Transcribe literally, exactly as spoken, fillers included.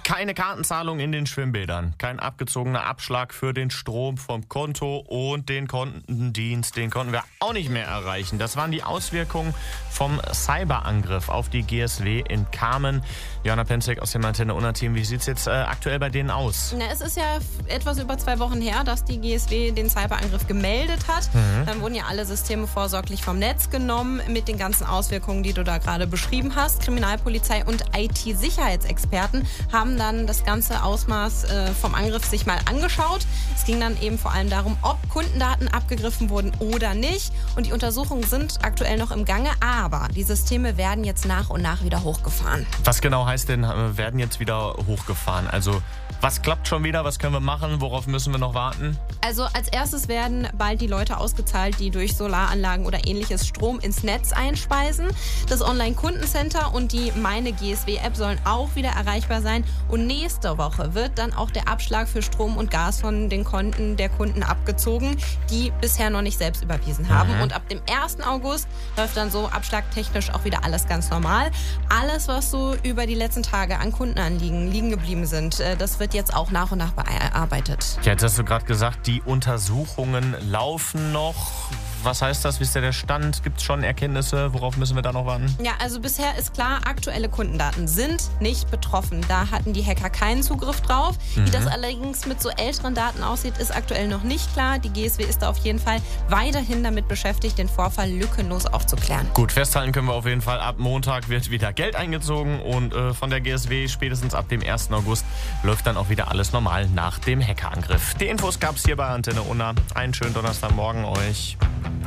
Keine Kartenzahlung in den Schwimmbädern, kein abgezogener Abschlag für den Strom vom Konto und den Kontendienst, den konnten wir auch nicht mehr erreichen. Das waren die Auswirkungen vom Cyberangriff auf die G S W in Kamen. Joanna Penzek aus dem Antenne Unna-Team, wie sieht es jetzt äh, aktuell bei denen aus? Na, es ist ja etwas über zwei Wochen her, dass die G S W den Cyberangriff gemeldet hat. Mhm. Dann wurden ja alle Systeme vorsorglich vom Netz genommen mit den ganzen Auswirkungen, die du da gerade beschrieben hast. Kriminalpolizei und I T-Sicherheitsexperten haben dann das ganze Ausmaß äh, vom Angriff sich mal angeschaut. Es ging dann eben vor allem darum, ob Kundendaten abgegriffen wurden oder nicht. Und die Untersuchungen sind aktuell noch im Gange, aber die Systeme werden jetzt nach und nach wieder hochgefahren. Was genau heißt denn, werden jetzt wieder hochgefahren? Also was klappt schon wieder? Was können wir machen? Worauf müssen wir noch warten? Also als erstes werden bald die Leute ausgezahlt, die durch Solaranlagen oder ähnliches Strom ins Netz einspeisen. Das Online-Kundencenter und die Meine G S W-App sollen auch wieder erreichbar sein. Und nächste Woche wird dann auch der Abschlag für Strom und Gas von den Konten der Kunden abgezogen, die bisher noch nicht selbst überwiesen haben. Mhm. Und ab dem ersten August läuft dann so abschlagtechnisch auch wieder alles ganz normal. Alles, was so über die letzten Tage an Kundenanliegen liegen geblieben sind, das wird jetzt auch nach und nach bearbeitet. Ja, jetzt hast du gerade gesagt, die Untersuchungen laufen noch. Was heißt das? Wie ist da der Stand? Gibt es schon Erkenntnisse? Worauf müssen wir da noch warten? Ja, also bisher ist klar, aktuelle Kundendaten sind nicht betroffen. Da hatten die Hacker keinen Zugriff drauf. Mhm. Wie das allerdings mit so älteren Daten aussieht, ist aktuell noch nicht klar. Die G S W ist da auf jeden Fall weiterhin damit beschäftigt, den Vorfall lückenlos aufzuklären. Gut, festhalten können wir auf jeden Fall. Ab Montag wird wieder Geld eingezogen und äh, von der G S W spätestens ab dem ersten August läuft dann auch wieder alles normal nach dem Hackerangriff. Die Infos gab es hier bei Antenne Unna. Einen schönen Donnerstagmorgen euch.